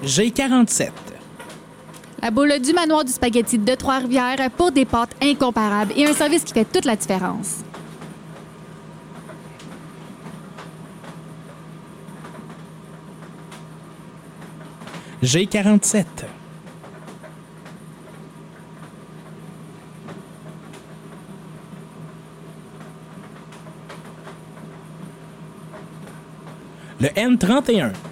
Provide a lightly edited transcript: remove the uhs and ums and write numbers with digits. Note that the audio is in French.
G47. La boule du manoir du spaghetti de Trois-Rivières pour des pâtes incomparables et un service qui fait toute la différence. G47. Le N31.